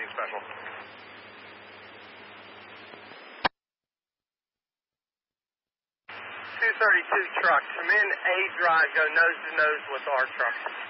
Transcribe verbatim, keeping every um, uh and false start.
Anything special? two thirty-two truck, come in A drive, go nose to nose with our truck.